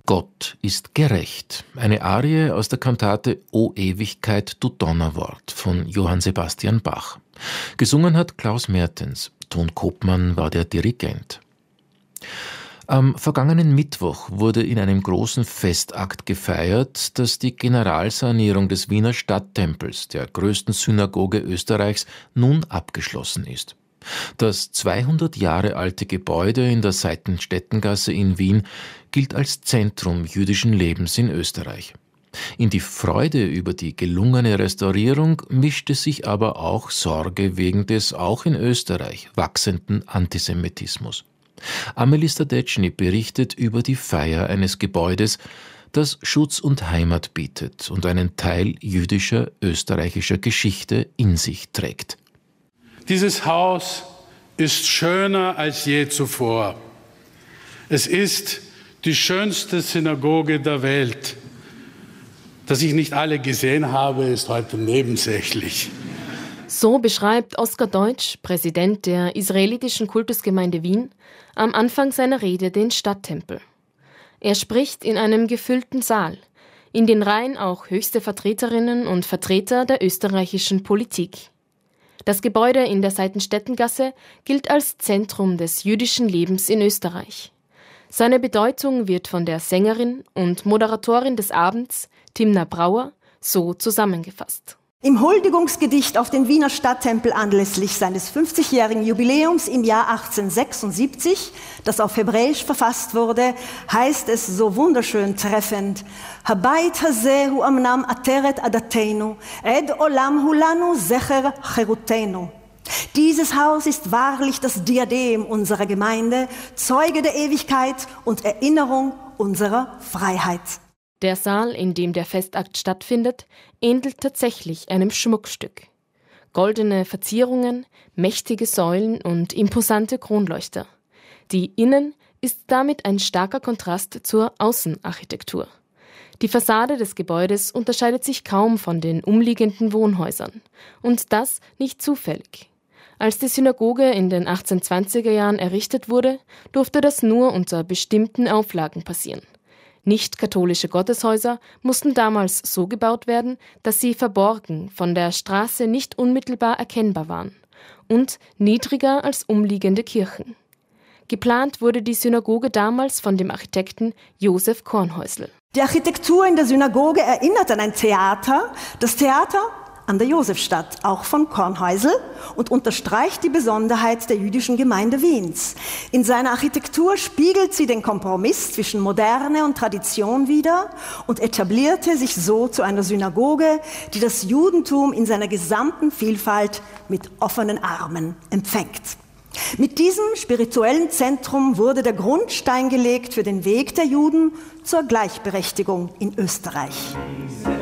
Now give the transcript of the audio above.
Gott ist gerecht. Eine Arie aus der Kantate O Ewigkeit, du Donnerwort von Johann Sebastian Bach. Gesungen hat Klaus Mertens. Ton Kopmann war der Dirigent. Am vergangenen Mittwoch wurde in einem großen Festakt gefeiert, dass die Generalsanierung des Wiener Stadttempels, der größten Synagoge Österreichs, nun abgeschlossen ist. Das 200 Jahre alte Gebäude in der Seitenstättengasse in Wien gilt als Zentrum jüdischen Lebens in Österreich. In die Freude über die gelungene Restaurierung mischte sich aber auch Sorge wegen des auch in Österreich wachsenden Antisemitismus. Amelie Stadecny berichtet über die Feier eines Gebäudes, das Schutz und Heimat bietet und einen Teil jüdischer österreichischer Geschichte in sich trägt. Dieses Haus ist schöner als je zuvor. Es ist die schönste Synagoge der Welt. Dass ich nicht alle gesehen habe, ist heute nebensächlich. So beschreibt Oskar Deutsch, Präsident der israelitischen Kultusgemeinde Wien, am Anfang seiner Rede den Stadttempel. Er spricht in einem gefüllten Saal, in den Reihen auch höchste Vertreterinnen und Vertreter der österreichischen Politik. Das Gebäude in der Seitenstättengasse gilt als Zentrum des jüdischen Lebens in Österreich. Seine Bedeutung wird von der Sängerin und Moderatorin des Abends, Timna Brauer, so zusammengefasst. Im Huldigungsgedicht auf den Wiener Stadttempel anlässlich seines 50-jährigen Jubiläums im Jahr 1876, das auf Hebräisch verfasst wurde, heißt es so wunderschön treffend: Habayit hazeh hu amnam ateret adateinu, ed olam hu lanu zecher cherutenu. Dieses Haus ist wahrlich das Diadem unserer Gemeinde, Zeuge der Ewigkeit und Erinnerung unserer Freiheit. Der Saal, in dem der Festakt stattfindet, ähnelt tatsächlich einem Schmuckstück. Goldene Verzierungen, mächtige Säulen und imposante Kronleuchter. Die Innen ist damit ein starker Kontrast zur Außenarchitektur. Die Fassade des Gebäudes unterscheidet sich kaum von den umliegenden Wohnhäusern. Und das nicht zufällig. Als die Synagoge in den 1820er Jahren errichtet wurde, durfte das nur unter bestimmten Auflagen passieren. Nicht-katholische Gotteshäuser mussten damals so gebaut werden, dass sie verborgen, von der Straße nicht unmittelbar erkennbar waren und niedriger als umliegende Kirchen. Geplant wurde die Synagoge damals von dem Architekten Josef Kornhäusl. Die Architektur in der Synagoge erinnert an ein Theater, das Theater an der Josefstadt, auch von Kornhäusl, und unterstreicht die Besonderheit der jüdischen Gemeinde Wiens. In seiner Architektur spiegelt sie den Kompromiss zwischen Moderne und Tradition wider und etablierte sich so zu einer Synagoge, die das Judentum in seiner gesamten Vielfalt mit offenen Armen empfängt. Mit diesem spirituellen Zentrum wurde der Grundstein gelegt für den Weg der Juden zur Gleichberechtigung in Österreich.